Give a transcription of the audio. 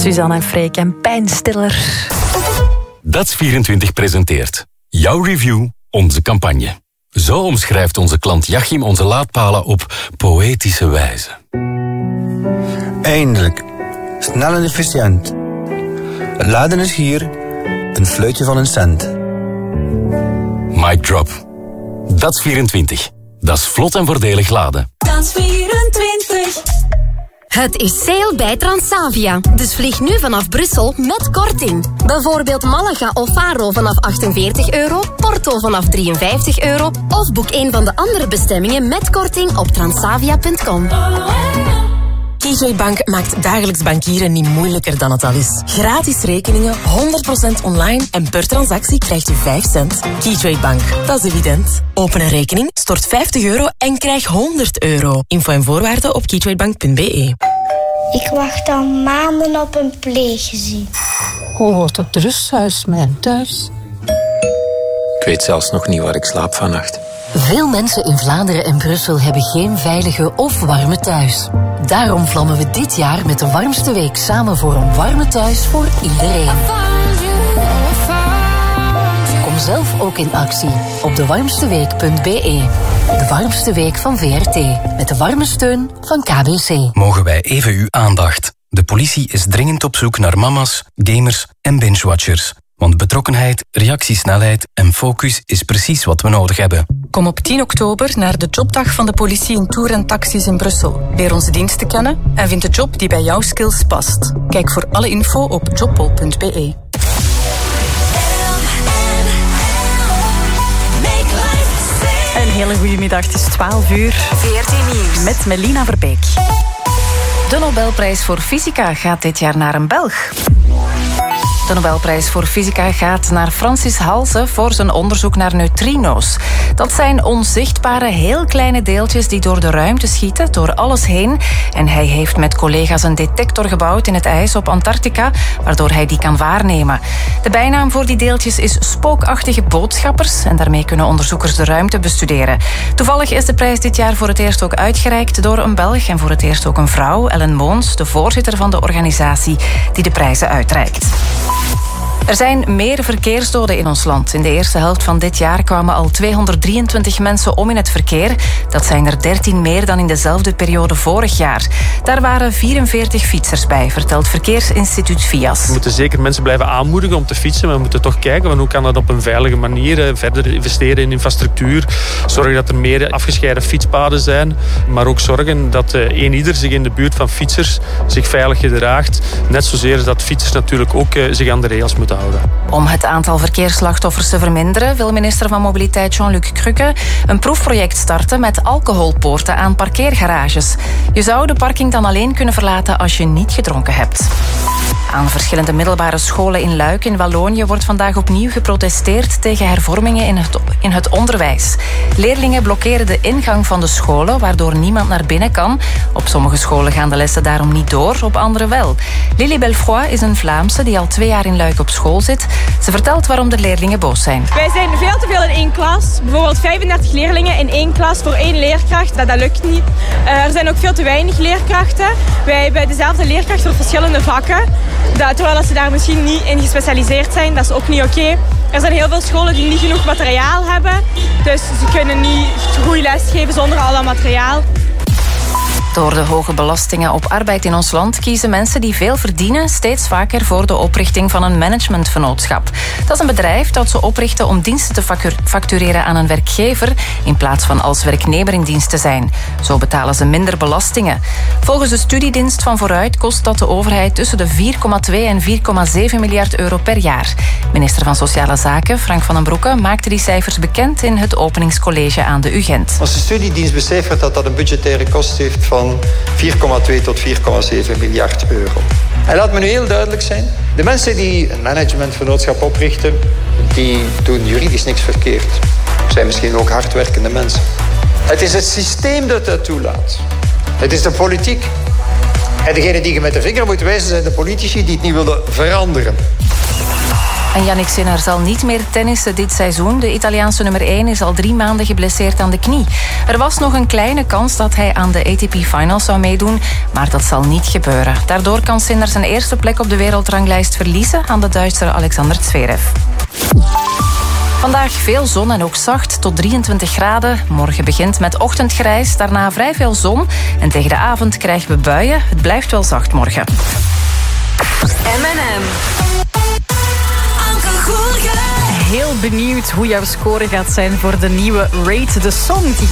Suzanne en Freek en Pijnstiller. Dats24 presenteert jouw review, onze campagne. Zo omschrijft onze klant Jachim onze laadpalen op poëtische wijze. Eindelijk. Snel en efficiënt. Het laden is hier. Een fluitje van een cent. Mic drop. Dats24. Dat is vlot en voordelig laden. Dats24. Het is sale bij Transavia. Dus vlieg nu vanaf Brussel met korting. Bijvoorbeeld Malaga of Faro vanaf €48, Porto vanaf €53 of boek een van de andere bestemmingen met korting op transavia.com. Keytrade Bank maakt dagelijks bankieren niet moeilijker dan het al is. Gratis rekeningen, 100% online en per transactie krijgt u 5 cent. Keytrade Bank, dat is evident. Open een rekening, stort €50 en krijg €100. Info en voorwaarden op keytradebank.be. Ik wacht al maanden op een pleeggezin. Hoe wordt het rusthuis mijn thuis? Ik weet zelfs nog niet waar ik slaap vannacht. Veel mensen in Vlaanderen en Brussel hebben geen veilige of warme thuis. Daarom vlammen we dit jaar met de warmste week samen voor een warme thuis voor iedereen. Kom zelf ook in actie op dewarmsteweek.be. De warmste week van VRT. Met de warme steun van KBC. Mogen wij even uw aandacht? De politie is dringend op zoek naar mama's, gamers en binge-watchers. Want betrokkenheid, reactiesnelheid en focus is precies wat we nodig hebben. Kom op 10 oktober naar de jobdag van de politie in Tour en Taxis in Brussel. Leer onze diensten kennen en vind de job die bij jouw skills past. Kijk voor alle info op jobbol.be. Een hele goede middag, het is 12 uur. VRT Nieuws. Met Melina Verbeek. De Nobelprijs voor Fysica gaat dit jaar naar een Belg. De Nobelprijs voor Fysica gaat naar Francis Halse voor zijn onderzoek naar neutrino's. Dat zijn onzichtbare, heel kleine deeltjes die door de ruimte schieten, door alles heen. En hij heeft met collega's een detector gebouwd in het ijs op Antarctica, waardoor hij die kan waarnemen. De bijnaam voor die deeltjes is spookachtige boodschappers en daarmee kunnen onderzoekers de ruimte bestuderen. Toevallig is de prijs dit jaar voor het eerst ook uitgereikt door een Belg en voor het eerst ook een vrouw, Ellen Moons, de voorzitter van de organisatie die de prijzen uitreikt. Er zijn meer verkeersdoden in ons land. In de eerste helft van dit jaar kwamen al 223 mensen om in het verkeer. Dat zijn er 13 meer dan in dezelfde periode vorig jaar. Daar waren 44 fietsers bij, vertelt Verkeersinstituut Fias. We moeten zeker mensen blijven aanmoedigen om te fietsen. Maar we moeten toch kijken van hoe kan dat op een veilige manier. Verder investeren in infrastructuur. Zorgen dat er meer afgescheiden fietspaden zijn. Maar ook zorgen dat eenieder zich in de buurt van fietsers zich veilig gedraagt. Net zozeer dat fietsers natuurlijk ook zich aan de regels moeten houden. Om het aantal verkeersslachtoffers te verminderen wil minister van Mobiliteit Jean-Luc Cruque een proefproject starten met alcoholpoorten aan parkeergarages. Je zou de parking dan alleen kunnen verlaten als je niet gedronken hebt. Aan verschillende middelbare scholen in Luik in Wallonië wordt vandaag opnieuw geprotesteerd tegen hervormingen in het onderwijs. Leerlingen blokkeren de ingang van de scholen, waardoor niemand naar binnen kan. Op sommige scholen gaan de lessen daarom niet door, op andere wel. Lily Belfroy is een Vlaamse die al 2 jaar in Luik op school zit. Ze vertelt waarom de leerlingen boos zijn. Wij zijn veel te veel in één klas. Bijvoorbeeld 35 leerlingen in één klas voor 1 leerkracht. Dat lukt niet. Er zijn ook veel te weinig leerkrachten. Wij hebben dezelfde leerkracht voor verschillende vakken. Terwijl ze daar misschien niet in gespecialiseerd zijn. Dat is ook niet oké. Er zijn heel veel scholen die niet genoeg materiaal hebben. Dus ze kunnen niet goed lesgeven zonder al dat materiaal. Door de hoge belastingen op arbeid in ons land kiezen mensen die veel verdienen steeds vaker voor de oprichting van een managementvennootschap. Dat is een bedrijf dat ze oprichten om diensten te factureren aan een werkgever in plaats van als werknemer in dienst te zijn. Zo betalen ze minder belastingen. Volgens de studiedienst van Vooruit kost dat de overheid tussen de 4,2 en 4,7 miljard euro per jaar. Minister van Sociale Zaken, Frank van den Broeke, maakte die cijfers bekend in het openingscollege aan de UGent. Als de studiedienst becijfert dat dat een budgettaire kost heeft van 4,2 tot 4,7 miljard euro. En laat me nu heel duidelijk zijn. De mensen die een managementvennootschap oprichten, die doen juridisch niks verkeerd. Zijn misschien ook hardwerkende mensen. Het is het systeem dat dat toelaat. Het is de politiek. En degene die je met de vinger moet wijzen zijn de politici die het niet willen veranderen. En Jannik Sinner zal niet meer tennissen dit seizoen. De Italiaanse nummer 1 is al 3 maanden geblesseerd aan de knie. Er was nog een kleine kans dat hij aan de ATP Finals zou meedoen, maar dat zal niet gebeuren. Daardoor kan Sinner zijn eerste plek op de wereldranglijst verliezen aan de Duitser Alexander Zverev. Vandaag veel zon en ook zacht, tot 23 graden. Morgen begint met ochtendgrijs, daarna vrij veel zon. En tegen de avond krijgen we buien. Het blijft wel zacht morgen. M&M. Heel benieuwd hoe jouw score gaat zijn voor de nieuwe Rate the Song. Die